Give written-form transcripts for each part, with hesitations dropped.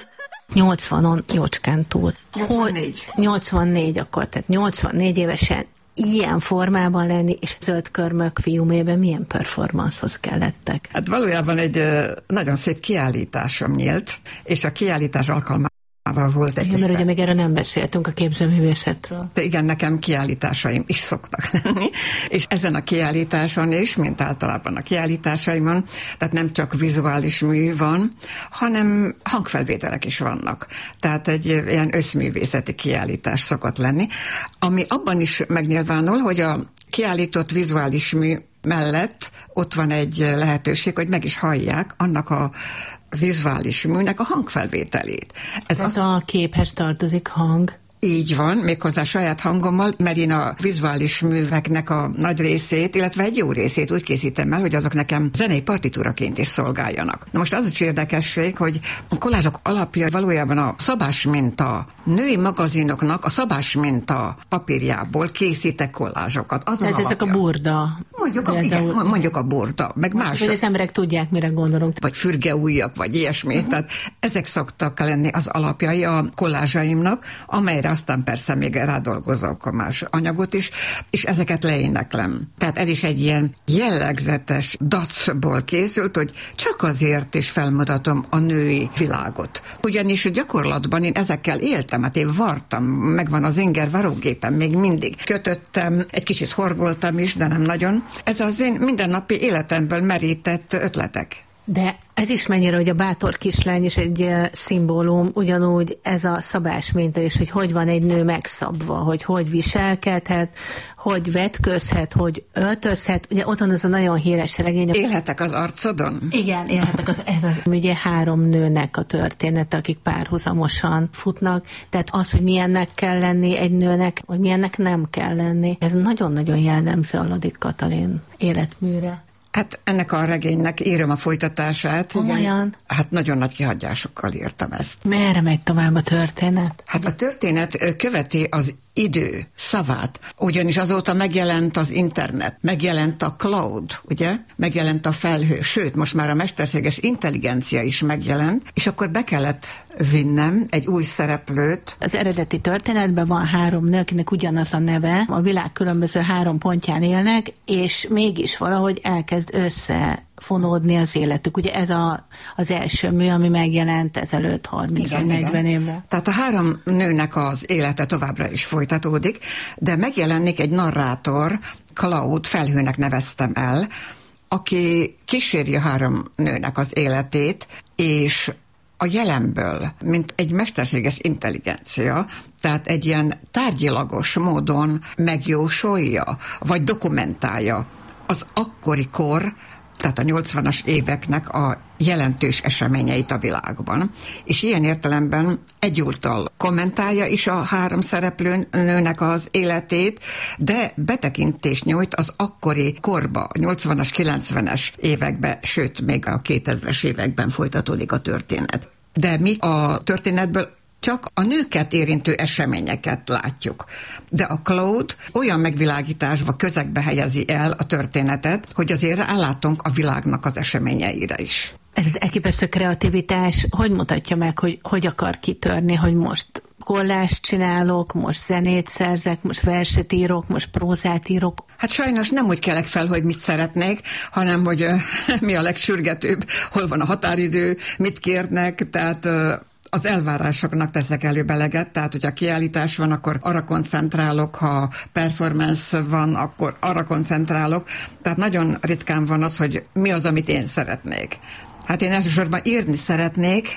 80-on jócskán túl. 84. 84 akkor, tehát 84 évesen ilyen formában lenni, és Zöld Körmök fiúmében milyen performancehoz kellettek? Hát valójában egy nagyon szép kiállításom nyílt, és a kiállítás alkalmával volt egy... Igen, mert ugye még erről nem beszéltünk a képzőművészetről. De igen, nekem kiállításaim is szoktak lenni, és ezen a kiállításon is, mint általában a kiállításaimon, tehát nem csak vizuális mű van, hanem hangfelvételek is vannak. Tehát egy ilyen összművészeti kiállítás szokott lenni, ami abban is megnyilvánul, hogy a kiállított vizuális mű mellett ott van egy lehetőség, hogy meg is hallják annak a vizuális műnek a hangfelvételét. Ez a képhez tartozik hang. Így van, méghozzá saját hangommal, mert én a vizuális műveknek a nagy részét, illetve egy jó részét úgy készítem el, hogy azok nekem zenei partitúraként is szolgáljanak. Na most az is érdekesség, hogy a kollázsok alapja valójában a szabásminta, női magazinoknak a szabásminta papírjából készítek kollázsokat. Tehát ezek a burda. Mondjuk a burda, meg más. Hogy az emberek tudják, mire gondolunk. Vagy fürgeujjak, vagy ilyesmi. Tehát ezek szoktak lenni az alapjai a kollázsaimnak, amelyre aztán persze még rádolgozok más anyagot is, és ezeket leéneklem. Tehát ez is egy ilyen jellegzetes dacból készült, hogy csak azért is felmutatom a női világot. Ugyanis gyakorlatban én ezekkel éltem, hát én vartam, megvan az inger varógépen, még mindig kötöttem, egy kicsit horgoltam is, de nem nagyon. Ez az én mindennapi életemből merített ötletek. De ez is mennyire, hogy a bátor kislány is egy szimbólum, ugyanúgy ez a szabásminta is, hogy van egy nő megszabva, hogy viselkedhet, hogy vetközhet, hogy öltözhet. Ugye ott van ez a nagyon híres regény. Élhetek az arcodon? Igen, élhetek ugye 3 nőnek a története, akik párhuzamosan futnak. Tehát az, hogy milyennek kell lenni egy nőnek, vagy milyennek nem kell lenni, ez nagyon-nagyon jellemző a Ladik Katalin életműre. Hát ennek a regénynek írom a folytatását. Komolyan? Hát nagyon nagy kihagyásokkal írtam ezt. Merre megy tovább a történet? Hát a történet követi az idő szavát, ugyanis azóta megjelent az internet, megjelent a cloud, ugye? Megjelent a felhő, sőt, most már a mesterséges intelligencia is megjelent, és akkor be kellett vinnem egy új szereplőt. Az eredeti történetben van 3 nő, akinek ugyanaz a neve, a világ különböző 3 pontján élnek, és mégis valahogy elkezd összefonódni az életük. Ugye ez az első mű, ami megjelent ezelőtt 30-40 évvel. Tehát a 3 nőnek az élete továbbra is folytatódik, de megjelenik egy narrátor, Cloud, felhőnek neveztem el, aki kíséri a 3 nőnek az életét, és a jelenből, mint egy mesterséges intelligencia, tehát egy ilyen tárgyilagos módon megjósolja, vagy dokumentálja az akkori kor, tehát a 80-as éveknek a jelentős eseményeit a világban. És ilyen értelemben egyúttal kommentálja is a 3 szereplőnőnek az életét, de betekintést nyújt az akkori korba, a 80-as, 90-es években, sőt, még a 2000-es években folytatódik a történet. De mi a történetből csak a nőket érintő eseményeket látjuk. De a Cloud olyan megvilágításba, közegbe helyezi el a történetet, hogy azért rálátunk a világnak az eseményeire is. Ez az elképesztő kreativitás hogy mutatja meg, hogy akar kitörni, hogy most kollást csinálok, most zenét szerzek, most verset írok, most prózát írok? Hát sajnos nem úgy kelek fel, hogy mit szeretnék, hanem hogy mi a legsürgetőbb, hol van a határidő, mit kérnek, tehát az elvárásoknak teszek előbb eleget, tehát hogyha kiállítás van, akkor arra koncentrálok, ha performance van, akkor arra koncentrálok. Tehát nagyon ritkán van az, hogy mi az, amit én szeretnék. Hát én elsősorban írni szeretnék.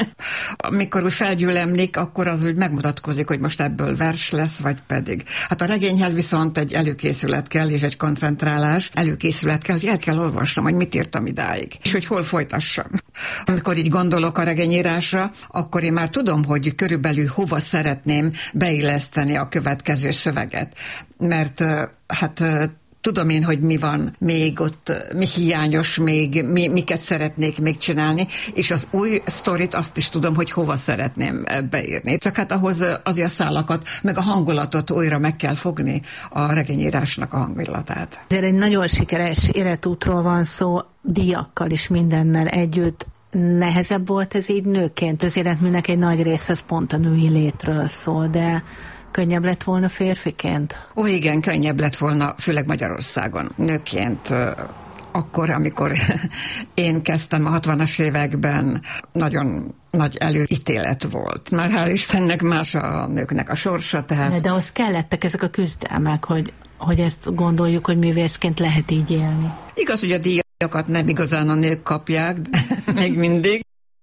Amikor úgy felgyűlemlik, akkor az úgy megmutatkozik, hogy most ebből vers lesz, vagy pedig. Hát a regényhez viszont egy előkészület kell, és egy koncentrálás. Előkészület kell, hogy el kell olvasnom, hogy mit írtam idáig, és hogy hol folytassam. Amikor így gondolok a regényírásra, akkor én már tudom, hogy körülbelül hova szeretném beilleszteni a következő szöveget. Mert hát tudom én, hogy mi van még ott, mi hiányos még, miket szeretnék még csinálni, és az új sztorit azt is tudom, hogy hova szeretném beírni. Csak hát ahhoz azért a szálakat, meg a hangulatot újra meg kell fogni, a regényírásnak a hangulatát. Ezért egy nagyon sikeres életútról van szó, díjakkal és mindennel együtt. nehezebb volt ez így nőként? Az életműnek egy nagy része az pont a női létről szól, de könnyebb lett volna férfiként? Ó, igen, könnyebb lett volna, főleg Magyarországon. Nőként akkor, amikor én kezdtem a 60-as években, nagyon nagy előítélet volt. Már hál' Istennek más a nőknek a sorsa, tehát... De ahhoz kellettek ezek a küzdelmek, hogy ezt gondoljuk, hogy művészként lehet így élni. Igaz, hogy a díjakat nem igazán a nők kapják, még mindig,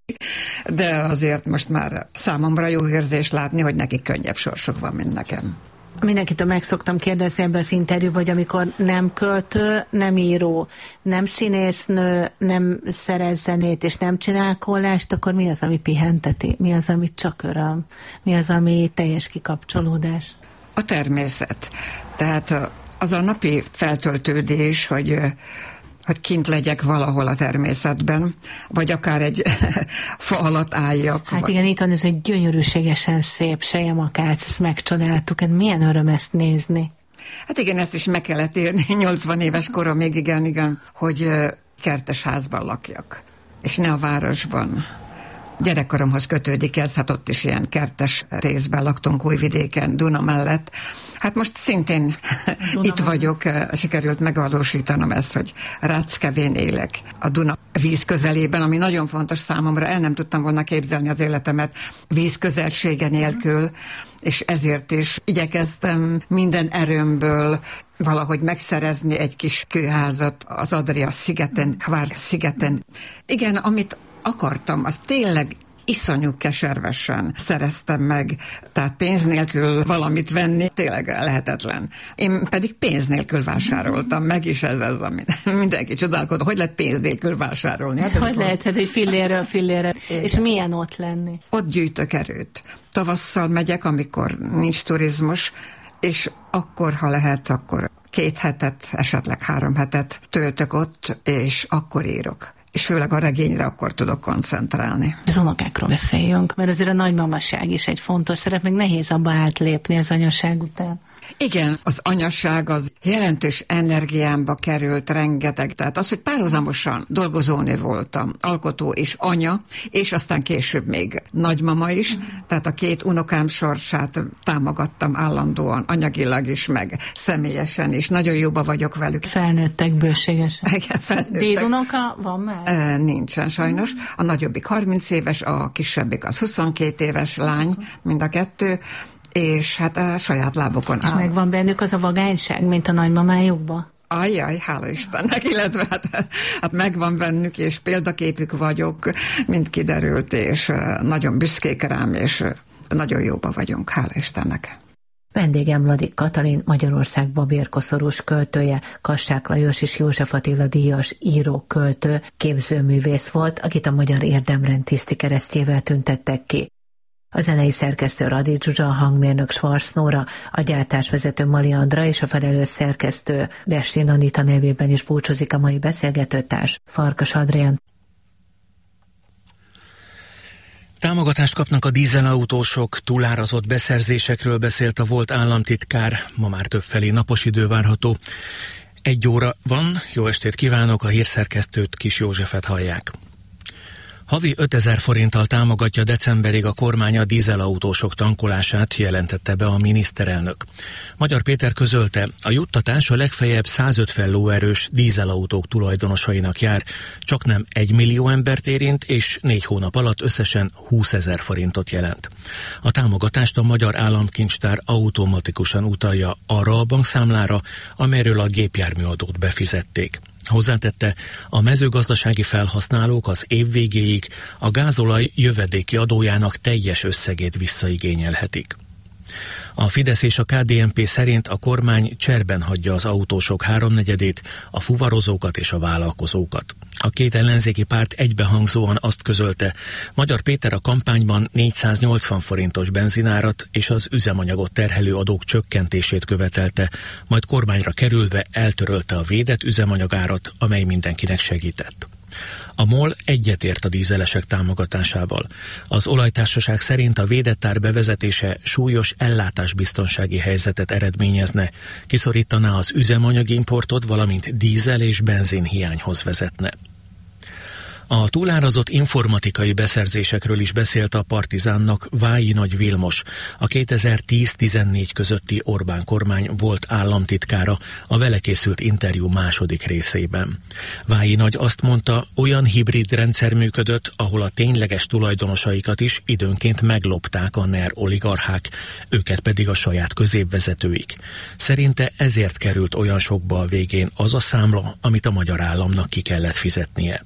de azért most már számomra jó érzés látni, hogy nekik könnyebb sorsok van, mint nekem. Mindenkitől meg szoktam kérdezni ebben az interjúban, hogy amikor nem költő, nem író, nem színésznő, nem szerez zenét és nem csinál kollást, akkor mi az, ami pihenteti? Mi az, ami csak öröm? Mi az, ami teljes kikapcsolódás? A természet. Tehát az a napi feltöltődés, hogy kint legyek valahol a természetben, vagy akár egy fa alatt álljak. Hát igen, itt van ez egy gyönyörűségesen szép selyemakác, ezt megcsodáltuk, hát milyen öröm ezt nézni. Hát igen, ezt is meg kellett érni 80 éves koromig, igen, hogy kertes házban lakjak, és ne a városban. Gyerekkoromhoz kötődik ez, hát ott is ilyen kertes részben laktunk Újvidéken, Duna mellett. Hát most szintén itt vagyok, sikerült megvalósítanom ezt, hogy Ráckevén élek a Duna víz közelében, ami nagyon fontos számomra, el nem tudtam volna képzelni az életemet víz közelsége nélkül, és ezért is igyekeztem minden erőmből valahogy megszerezni egy kis kőházat az Adria szigeten, Kvár szigeten. Igen, amit akartam, az tényleg iszonyú keservesen szereztem meg, tehát pénz nélkül valamit venni tényleg lehetetlen. Én pedig pénz nélkül vásároltam meg, és ez az, ami mindenki csodálkodott, hogy lehet pénz nélkül vásárolni. Hát hogy lehet, hogy fillérről fillére, és milyen ott lenni? Ott gyűjtök erőt. Tavasszal megyek, amikor nincs turizmus, és akkor, ha lehet, akkor 2 hetet, esetleg 3 hetet töltök ott, és akkor írok. És főleg a regényre akkor tudok koncentrálni. Az unokákról beszéljünk, mert azért a nagymamaság is egy fontos szerep, meg nehéz abba átlépni az anyaság után. Igen, az anyaság az jelentős energiámba került rengeteg. Tehát az, hogy párhuzamosan dolgozónő voltam, alkotó és anya, és aztán később még nagymama is, tehát a 2 unokám sorsát támogattam állandóan, anyagilag is, meg személyesen is. Nagyon jóba vagyok velük. Felnőttek bőségesen. Igen, felnőttek. Dédunoka van már? Nincsen sajnos. A nagyobbik 30 éves, a kisebbik az 22 éves lány, mind a 2, és hát a saját lábokon áll. És megvan bennük az a vagányság, mint a nagymamájukban? Ajjaj, hála Istennek, illetve hát megvan bennük, és példaképük vagyok, mint kiderült, és nagyon büszkék rám, és nagyon jóba vagyunk, hála Istennek. Vendégem Lady Katalin, Magyarország babérkoszorús költője, Kassák Lajos és József Attila díjas író-költő, képzőművész volt, akit a Magyar Érdemrend tiszti keresztjével tüntettek ki. A zenei szerkesztő Radi Zsuzsa, a hangmérnök Schwarz Nóra, a gyártásvezető Mali Andra és a felelős szerkesztő Bestin Anita nevében is búcsúzik a mai beszélgetőtárs, Farkas Adrián. Támogatást kapnak a dízelautósok, túlárazott beszerzésekről beszélt a volt államtitkár, ma már többfelé napos idő várható. 1 óra van, jó estét kívánok, a hírszerkesztőt, Kis Józsefet hallják. Havi 5000 forinttal támogatja decemberig a kormány a dízelautósok tankolását, jelentette be a miniszterelnök. Magyar Péter közölte, a juttatás a legfeljebb 150 lóerős dízelautók tulajdonosainak jár, csaknem 1 millió embert érint, és 4 hónap alatt összesen 20 000 forintot jelent. A támogatást a Magyar Államkincstár automatikusan utalja arra a bankszámlára, amelyről a gépjárműadót befizették. Hozzátette, a mezőgazdasági felhasználók az év végéig a gázolaj jövedéki adójának teljes összegét visszaigényelhetik. A Fidesz és a KDNP szerint a kormány cserben hagyja az autósok 3/4, a fuvarozókat és a vállalkozókat. A 2 ellenzéki párt egybehangzóan azt közölte, Magyar Péter a kampányban 480 forintos benzinárat és az üzemanyagot terhelő adók csökkentését követelte, majd kormányra kerülve eltörölte a védett üzemanyagárat, amely mindenkinek segített. A MOL egyetért a dízelesek támogatásával. Az olajtársaság szerint a védett ár bevezetése súlyos ellátásbiztonsági helyzetet eredményezne, kiszorítaná az üzemanyagimportot, valamint dízel és benzin hiányhoz vezetne. A túlárazott informatikai beszerzésekről is beszélt a Partizánnak Vályi Nagy Vilmos, a 2010-14 közötti Orbán kormány volt államtitkára a vele készült interjú második részében. Vályi Nagy azt mondta, olyan hibrid rendszer működött, ahol a tényleges tulajdonosaikat is időnként meglopták a NER oligarchák, őket pedig a saját középvezetőik. Szerinte ezért került olyan sokba a végén az a számla, amit a magyar államnak ki kellett fizetnie.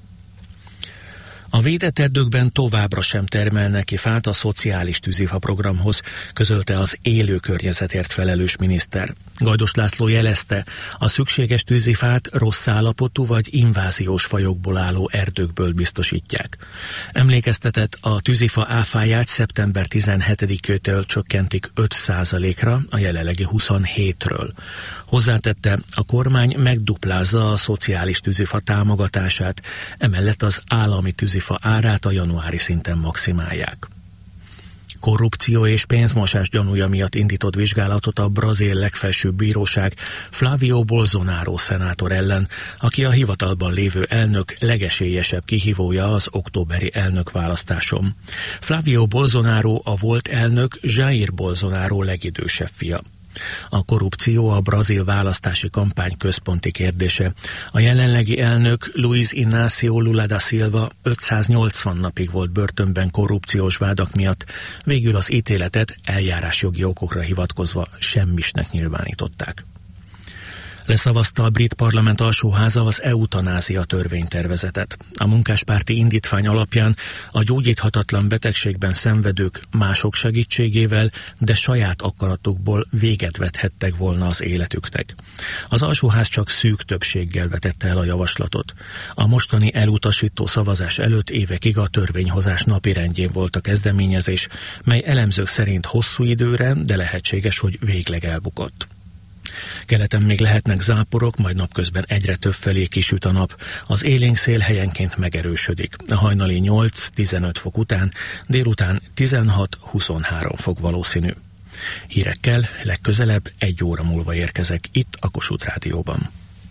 A védett erdőkben továbbra sem termelnek ki fát a szociális tűzifa programhoz, közölte az élő környezetért felelős miniszter. Gajdos László jelezte, a szükséges tűzifát rossz állapotú vagy inváziós fajokból álló erdőkből biztosítják. Emlékeztetett, a tűzifa áfáját szeptember 17-től csökkentik 5%-ra, a jelenlegi 27-ről. Hozzátette, a kormány megduplázza a szociális tűzifa támogatását, emellett az állami tűzifa árát a januári szinten maximálják. Korrupció és pénzmosás gyanúja miatt indított vizsgálatot a brazil legfelsőbb bíróság Flávio Bolsonaro szenátor ellen, aki a hivatalban lévő elnök legesélyesebb kihívója az októberi elnökválasztáson. Flávio Bolsonaro a volt elnök Jair Bolsonaro legidősebb fia. A korrupció a brazil választási kampány központi kérdése. A jelenlegi elnök Luiz Inácio Lula da Silva 580 napig volt börtönben korrupciós vádak miatt, végül az ítéletet eljárásjogi okokra hivatkozva semmisnek nyilvánították. Leszavazta a brit parlament alsóháza az eutanázia törvénytervezetet. A munkáspárti indítvány alapján a gyógyíthatatlan betegségben szenvedők mások segítségével, de saját akaratukból véget vethettek volna az életüknek. Az alsóház csak szűk többséggel vetette el a javaslatot. A mostani elutasító szavazás előtt évekig a törvényhozás napirendjén volt a kezdeményezés, mely elemzők szerint hosszú időre, de lehetséges, hogy végleg elbukott. Keleten még lehetnek záporok, majd napközben egyre több felé kisüt a nap. Az élénk szél helyenként megerősödik. A hajnali 8-15 fok után, délután 16-23 fok valószínű. Hírekkel legközelebb 1 óra múlva érkezek itt a Kossuth Rádióban.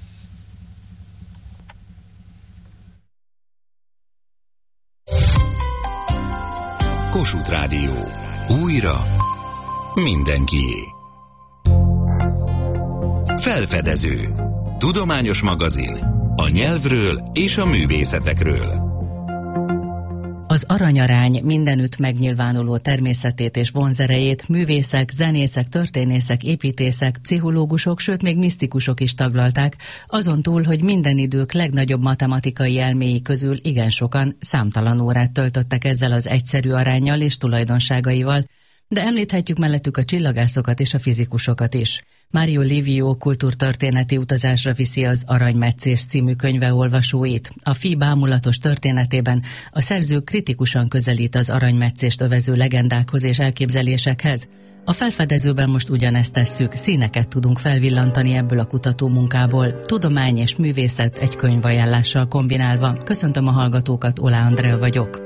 Kossuth Rádió. Újra mindenkié. Felfedező. Tudományos magazin. A nyelvről és a művészetekről. Az aranyarány mindenütt megnyilvánuló természetét és vonzerejét művészek, zenészek, történészek, építészek, pszichológusok, sőt még misztikusok is taglalták, azon túl, hogy minden idők legnagyobb matematikai elméi közül igen sokan számtalan órát töltöttek ezzel az egyszerű aránnyal és tulajdonságaival, de említhetjük mellettük a csillagászokat és a fizikusokat is. Mario Livio kultúrtörténeti utazásra viszi az Aranymetszés című könyve olvasóit. A fi bámulatos történetében a szerző kritikusan közelít az aranymetszést övező legendákhoz és elképzelésekhez. A felfedezőben most ugyanezt tesszük, színeket tudunk felvillantani ebből a kutatómunkából, tudomány és művészet egy könyvajánlással kombinálva. Köszöntöm a hallgatókat, Olá Andrea vagyok.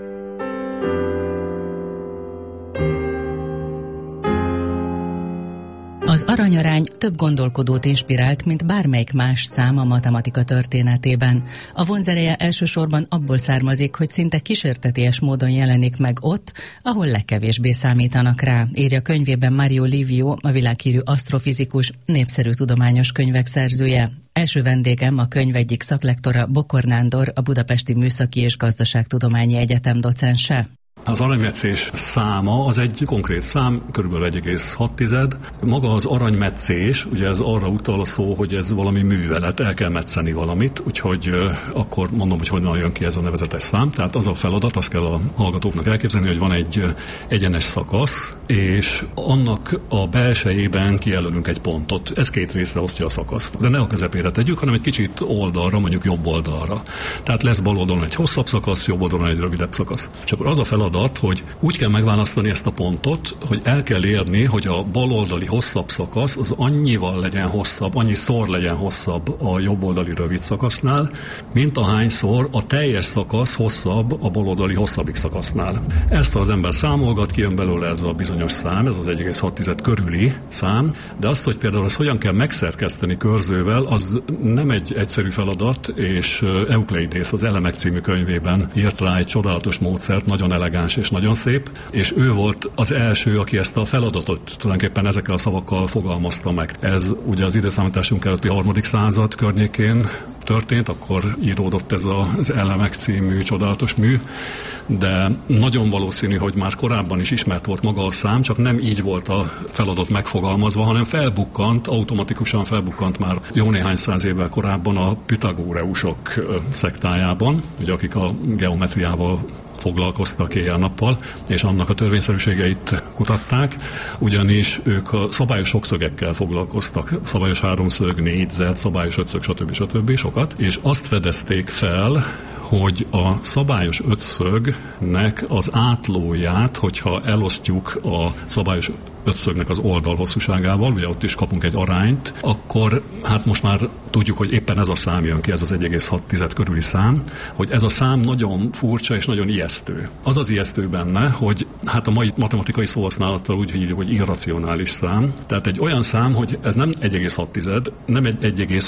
Az aranyarány több gondolkodót inspirált, mint bármelyik más szám a matematika történetében. A vonzereje elsősorban abból származik, hogy szinte kísérteties módon jelenik meg ott, ahol legkevésbé számítanak rá, írja könyvében Mario Livio, a világhírű asztrofizikus, népszerű tudományos könyvek szerzője. Első vendégem a könyv egyik szaklektora, Bokor Nándor, a Budapesti Műszaki és Gazdaságtudományi Egyetem docense. Az aranymetszés száma az egy konkrét szám, kb. 1,6. Maga az aranymetszés, ugye ez arra utal a szó, hogy ez valami művelet, el kell metszeni valamit, úgyhogy akkor mondom, hogy honnan jön ki ez a nevezetes szám. Tehát az a feladat, azt kell a hallgatóknak elképzelni, hogy van egy egyenes szakasz, és annak a belsejében kijelölünk egy pontot. Ez 2 részre osztja a szakaszt. De ne a közepére tegyük, hanem egy kicsit oldalra, mondjuk jobb oldalra. Tehát lesz bal oldalon egy hosszabb szakasz, jobb oldalon egy rövidebb szakasz. És akkor az a feladat, feladat, hogy úgy kell megválasztani ezt a pontot, hogy el kell érni, hogy a baloldali hosszabb szakasz az annyival legyen hosszabb, annyiszor legyen hosszabb a jobboldali rövid szakasznál, mint ahányszor a teljes szakasz hosszabb a baloldali hosszabbik szakasznál. Ezt az ember számolgat, kijön belőle ez a bizonyos szám, ez az 1,6 körüli szám, de azt, hogy például ezt hogyan kell megszerkeszteni körzővel, az nem egy egyszerű feladat, és Eukleides az Elemek című könyvében írt rá egy csodálatos módszert, nagyon elegáns és nagyon szép, és ő volt az első, aki ezt a feladatot tulajdonképpen ezekkel a szavakkal fogalmazta meg. Ez ugye az időszámításunk előtti 3. század környékén történt, akkor íródott ez az Elemek című csodálatos mű, de nagyon valószínű, hogy már korábban is ismert volt maga a szám, csak nem így volt a feladat megfogalmazva, hanem automatikusan felbukkant már jó néhány száz évvel korábban a pitagóreusok szektájában, ugye akik a geometriával foglalkoztak éjjel-nappal, és annak a törvényszerűségeit kutatták, ugyanis ők a szabályos sokszögekkel foglalkoztak, szabályos háromszög, négyzet, szabályos ötszög, stb. Sokat, és azt fedezték fel, hogy a szabályos ötszögnek az átlóját, hogyha elosztjuk a szabályos ötszögnek az oldal hosszúságával, ugye ott is kapunk egy arányt, akkor hát most már tudjuk, hogy éppen ez a szám jön ki, ez az 1,6 körüli szám, hogy ez a szám nagyon furcsa és nagyon ijesztő. Az az ijesztő benne, hogy hát a mai matematikai szóhasználattal úgy hívjuk, hogy irracionális szám. Tehát egy olyan szám, hogy ez nem 1,6, nem egy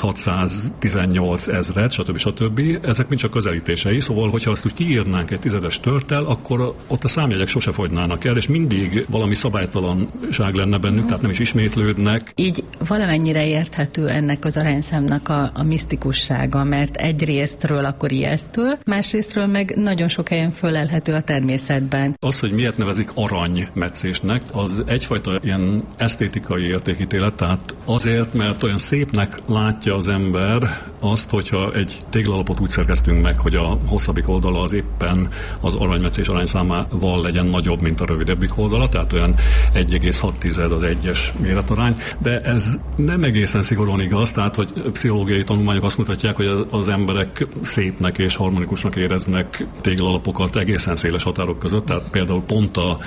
1,618 ezred, stb. Ezek mind csak közelítései, szóval hogyha azt úgy kiírnánk egy tizedes törttel, akkor ott a számjegyek sose fogynának el, és mindig valami szabálytalanság lenne bennük, tehát nem is ismétlődnek. Így valamennyire érthető ennek az arányszámnak a misztikussága, mert egy részről akkor ijesztő, másrésztről meg nagyon sok helyen fölelhető a természetben. Az, hogy miért nevezik aranymetszésnek, az egyfajta ilyen esztétikai értékítélet, tehát azért, mert olyan szépnek látja az ember azt, hogyha egy téglalapot úgy szerkeztünk meg, hogy a hosszabbik oldala az éppen az aranymetszés arányszámával legyen nagyobb, mint a rövidebbik oldala, tehát olyan 1,6 az egyes méretarány, de ez nem egészen szigorúan igaz, tehát hogy pszichológiai tanulmányok azt mutatják, hogy az emberek szépnek és harmonikusnak éreznek téglalapokat egészen széles határok között, tehát például pont a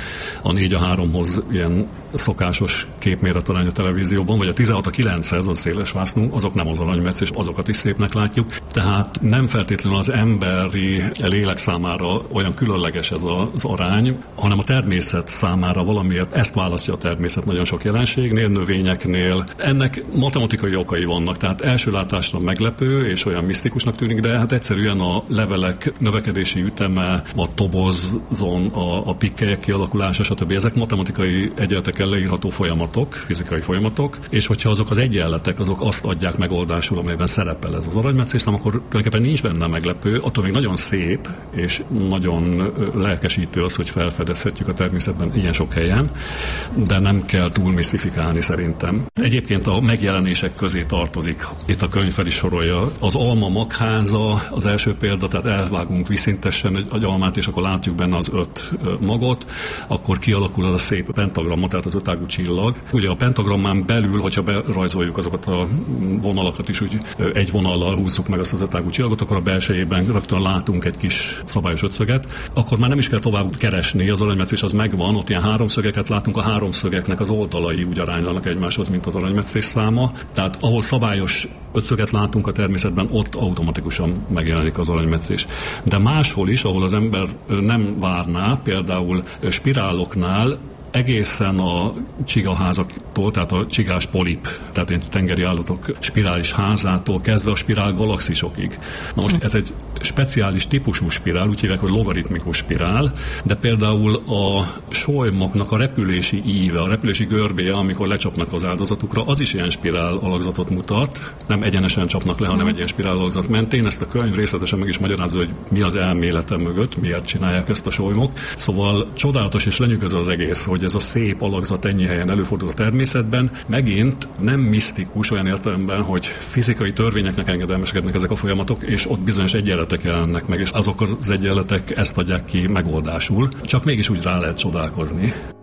4:3-hoz ilyen szokásos képméretarány a televízióban, vagy a 16:9-hez az széles vásznú, azok nem az aranymetszés, azokat is szépnek látjuk. Tehát nem feltétlenül az emberi lélek számára olyan különleges ez az arány, hanem a természet számára valamiért ezt választja a természet nagyon sok jelenségnél, növényeknél. Ennek matematikai okai vannak, tehát első látásra meglepő és olyan misztikusnak tűnik, de hát egyszerűen a levelek növekedési üteme, a tobozon, a pikkelyek kialakulása, stb. Ezek matematikai egyenletekkel leírható folyamatok, fizikai folyamatok, és hogyha azok az egyenletek, azok azt adják megoldásul, amelyben szerepel ez az aranymetszés, akkor tulajdonképpen nincs benne meglepő, attól még nagyon szép és nagyon lelkesítő az, hogy felfedezhetjük a természetben ilyen sok helyen, de nem kell túl misztifikálni szerintem. Egyébként a megjelenések közé tartozik, itt a könyv fel is sorolja, az alma magháza, az első példa, tehát elvágunk viszintesen egy almát, és akkor látjuk benne az 5 magot, akkor kialakul az a szép pentagramma, tehát az 5 ágú csillag. Ugye a pentagrammán belül, hogyha berajzoljuk azokat a vonalakat is, úgy egy vonallal húzzuk meg azt az 5 ágú csillagot, akkor a belsejében rögtön látunk egy kis szabályos ötszöget, akkor már nem is kell tovább keresni, az aranymetszés az megvan, ott ilyen háromszögeket látunk, a háromszögeknek az oldalai úgy aránylanak egymáshoz, mint az aranymetszés száma. Tehát ahol szabályos ötszöget látunk a természetben, ott automatikusan megjelenik az aranymetszés. De máshol is, ahol az ember nem várná, például spiráloknál, egészen a csigaházaktól, tehát a csigás polip, tehát egy tengeri állatok spirális házától kezdve a spirál galaxisokig. Na most ez egy speciális típusú spirál, úgy hívják, hogy logaritmikus spirál, de például a solymoknak a repülési íve, a repülési görbéje, amikor lecsapnak az áldozatukra, az is ilyen spirál alakzatot mutat, nem egyenesen csapnak le, hanem egy ilyen spirál alakzat mentén. Ezt a könyv részletesen meg is magyarázza, hogy mi az elmélete mögött, miért csinálják ezt a solymok. Szóval csodálatos és lenyűgöző az egész, hogy ez a szép alakzat ennyi helyen előfordul a természetben. Megint nem misztikus olyan értelemben, hogy fizikai törvényeknek engedelmeskednek ezek a folyamatok, és ott bizonyos egyenletek jelennek meg, és azok az egyenletek ezt adják ki megoldásul. Csak mégis úgy rá lehet csodálkozni.